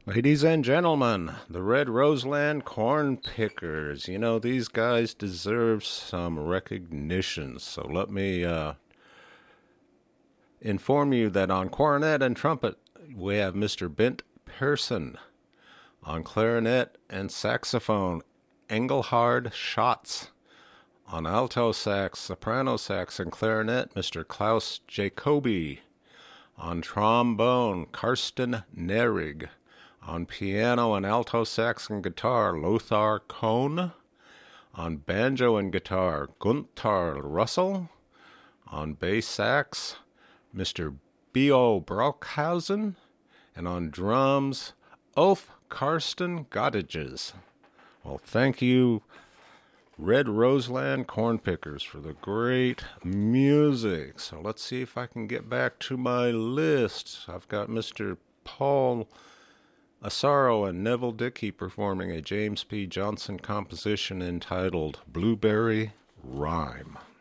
Ladies and gentlemen, the Red Roseland Corn Pickers. You know, these guys deserve some recognition. So let me inform you that on cornet and trumpet, we have Mr. Bent Pearson. On clarinet and saxophone, Engelhard Schatz. On alto sax, soprano sax, and clarinet, Mr. Klaus Jacobi. On trombone, Karsten Nerig. On piano and alto sax and guitar, Lothar Kohn. On banjo and guitar, Gunther Russell. On bass sax, Mr. B.O. Brockhausen. And on drums, Ulf Karsten Gottages. Well, thank you, Red Roseland Corn Pickers, for the great music. So let's see if I can get back to my list. I've got Mr. Paul Asaro and Neville Dickey performing a James P. Johnson composition entitled Blueberry Rhyme.